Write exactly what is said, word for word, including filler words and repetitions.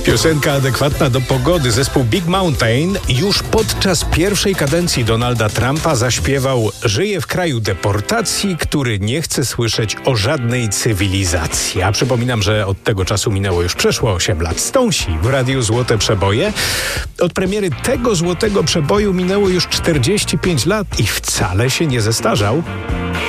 Piosenka adekwatna do pogody. Zespół Big Mountain już podczas pierwszej kadencji Donalda Trumpa zaśpiewał: żyje w kraju deportacji, który nie chce słyszeć o żadnej cywilizacji. A przypominam, że od tego czasu minęło już przeszło osiem lat. Stonesi w Radiu Złote Przeboje. Od premiery tego złotego przeboju minęło już czterdzieści pięć lat i wcale się nie zestarzał.